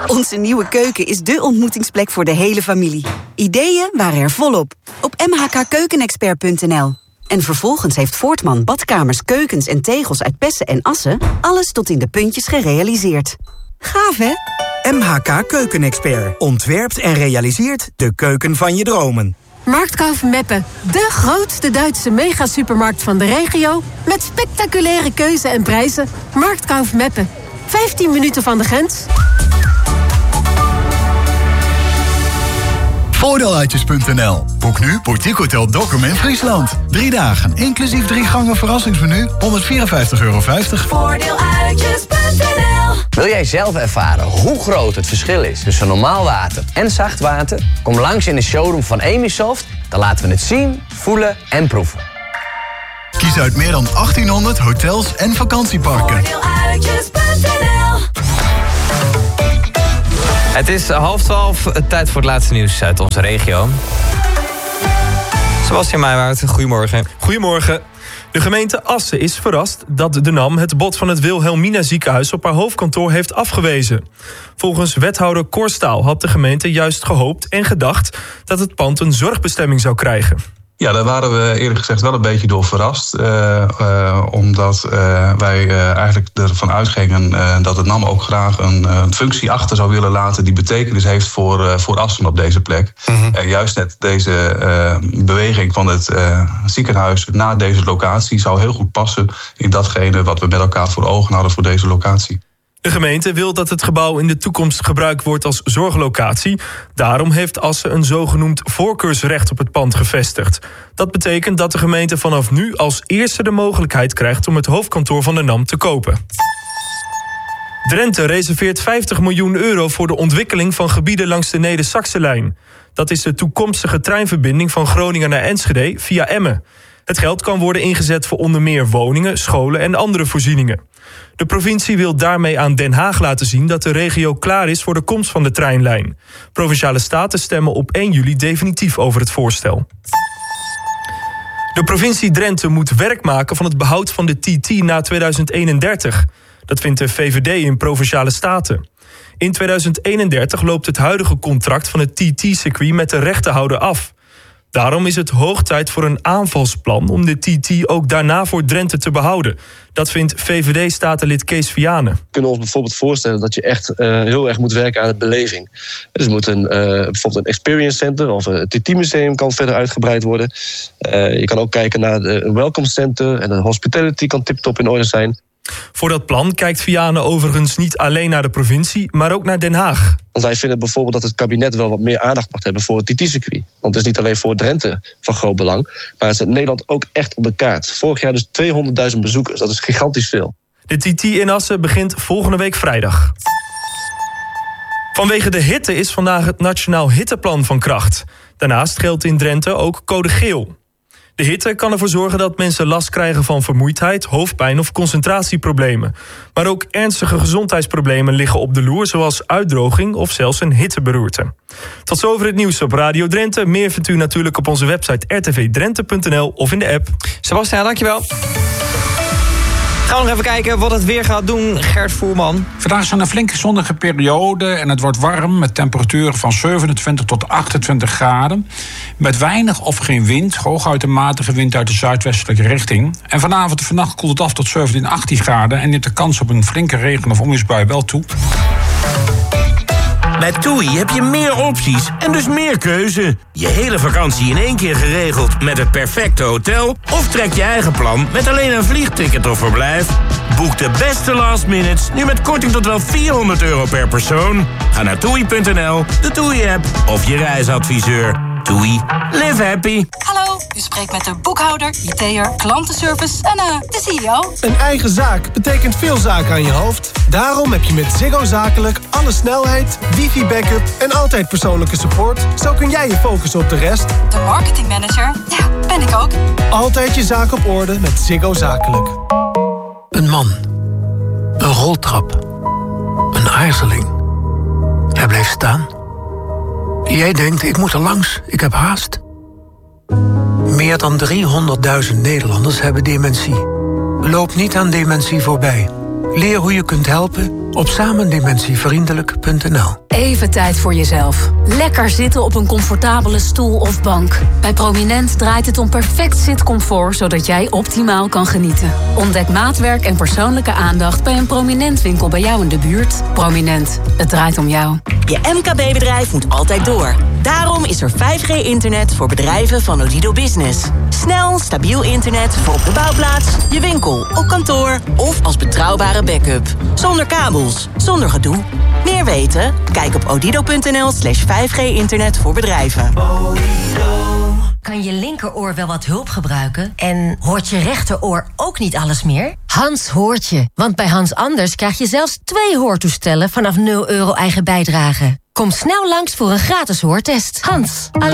Onze nieuwe keuken is dé ontmoetingsplek voor de hele familie. Ideeën waren er volop. Op mhkkeukenexpert.nl. En vervolgens heeft Voortman badkamers, keukens en tegels uit Pessen en Assen alles tot in de puntjes gerealiseerd. Gaaf, hè? MHK Keukenexpert ontwerpt en realiseert de keuken van je dromen. Marktkauf Meppen, de grootste Duitse megasupermarkt van de regio met spectaculaire keuze en prijzen. Marktkauf Meppen, 15 minuten van de grens. Voordeeluitjes.nl. Boek nu Boutique Hotel Dokkum in Friesland. 3 dagen, inclusief 3 gangen verrassingsmenu, €154,50. Voordeeluitjes.nl. Wil jij zelf ervaren hoe groot het verschil is tussen normaal water en zacht water? Kom langs in de showroom van Emisoft, dan laten we het zien, voelen en proeven. Kies uit meer dan 1800 hotels en vakantieparken. Voordeeluitjes.nl. Het is 11:30, tijd voor het laatste nieuws uit onze regio. Sebastian Meijwaard, goedemorgen. Goedemorgen. De gemeente Assen is verrast dat de NAM het bod van het Wilhelmina ziekenhuis op haar hoofdkantoor heeft afgewezen. Volgens wethouder Korstaal had de gemeente juist gehoopt en gedacht dat het pand een zorgbestemming zou krijgen. Ja, daar waren we eerlijk gezegd wel een beetje door verrast. Omdat wij eigenlijk ervan uitgingen dat het NAM ook graag een functie achter zou willen laten die betekenis heeft voor Assen op deze plek. En juist net deze beweging van het ziekenhuis naar deze locatie zou heel goed passen in datgene wat we met elkaar voor ogen hadden voor deze locatie. De gemeente wil dat het gebouw in de toekomst gebruikt wordt als zorglocatie. Daarom heeft Assen een zogenoemd voorkeursrecht op het pand gevestigd. Dat betekent dat de gemeente vanaf nu als eerste de mogelijkheid krijgt om het hoofdkantoor van de NAM te kopen. Drenthe reserveert €50 miljoen voor de ontwikkeling van gebieden langs de Neder-Saxe-lijn. Dat is de toekomstige treinverbinding van Groningen naar Enschede via Emmen. Het geld kan worden ingezet voor onder meer woningen, scholen en andere voorzieningen. De provincie wil daarmee aan Den Haag laten zien dat de regio klaar is voor de komst van de treinlijn. Provinciale staten stemmen op 1 juli definitief over het voorstel. De provincie Drenthe moet werk maken van het behoud van de TT na 2031. Dat vindt de VVD in Provinciale Staten. In 2031 loopt het huidige contract van het TT-circuit met de rechtenhouder af. Daarom is het hoog tijd voor een aanvalsplan om de TT ook daarna voor Drenthe te behouden. Dat vindt VVD-statenlid Kees Vianen. We kunnen ons bijvoorbeeld voorstellen dat je echt heel erg moet werken aan de beleving. Dus moet bijvoorbeeld een experience center of een TT-museum kan verder uitgebreid worden. Je kan ook kijken naar een welcome center en een hospitality kan tip-top in orde zijn. Voor dat plan kijkt Vianen overigens niet alleen naar de provincie, maar ook naar Den Haag. Want wij vinden bijvoorbeeld dat het kabinet wel wat meer aandacht mag hebben voor het TT-circuit. Want het is niet alleen voor Drenthe van groot belang, maar het zet Nederland ook echt op de kaart. Vorig jaar dus 200.000 bezoekers, dat is gigantisch veel. De TT in Assen begint volgende week vrijdag. Vanwege de hitte is vandaag het Nationaal Hitteplan van kracht. Daarnaast geldt in Drenthe ook code geel. De hitte kan ervoor zorgen dat mensen last krijgen van vermoeidheid, hoofdpijn of concentratieproblemen. Maar ook ernstige gezondheidsproblemen liggen op de loer, zoals uitdroging of zelfs een hitteberoerte. Tot zover het nieuws op Radio Drenthe. Meer vindt u natuurlijk op onze website rtvdrenthe.nl of in de app. Sebastian, dankjewel. Gaan we nog even kijken wat het weer gaat doen, Gert Voerman. Vandaag is een flinke zonnige periode en het wordt warm met temperaturen van 27 tot 28 graden. Met weinig of geen wind, hooguit een matige wind uit de zuidwestelijke richting. En vanavond en vannacht koelt het af tot 17, 18 graden en neemt de kans op een flinke regen- of onweersbui wel toe. Bij TUI heb je meer opties en dus meer keuze. Je hele vakantie in één keer geregeld met het perfecte hotel? Of trek je eigen plan met alleen een vliegticket of verblijf? Boek de beste last minutes nu met korting tot wel €400 per persoon. Ga naar TUI.nl, de TUI-app of je reisadviseur. TUI, live happy. Hallo, u spreekt met de boekhouder, IT'er, klantenservice en de CEO. Een eigen zaak betekent veel zaken aan je hoofd. Daarom heb je met Ziggo Zakelijk alle snelheid, wifi-backup en altijd persoonlijke support. Zo kun jij je focussen op de rest. De marketingmanager, ja, ben ik ook. Altijd je zaak op orde met Ziggo Zakelijk. Een man. Een roltrap. Een aarzeling. Hij blijft staan. Jij denkt, ik moet er langs, ik heb haast. Meer dan 300.000 Nederlanders hebben dementie. Loop niet aan dementie voorbij. Leer hoe je kunt helpen op samendimensivriendelijk.nl. Even tijd voor jezelf. Lekker zitten op een comfortabele stoel of bank. Bij Prominent draait het om perfect zitcomfort, zodat jij optimaal kan genieten. Ontdek maatwerk en persoonlijke aandacht bij een Prominent winkel bij jou in de buurt. Prominent, het draait om jou. Je MKB-bedrijf moet altijd door. Daarom is er 5G-internet voor bedrijven van Odido Business. Snel, stabiel internet voor op de bouwplaats, je winkel, op kantoor of als betrouwbare backup. Zonder kabels, zonder gedoe. Meer weten? Kijk op odido.nl/5G-internet voor bedrijven. Kan je linkeroor wel wat hulp gebruiken? En hoort je rechteroor ook niet alles meer? Hans hoort je, want bij Hans Anders krijg je zelfs 2 hoortoestellen vanaf €0 eigen bijdrage. Kom snel langs voor een gratis hoortest. Hans, alleen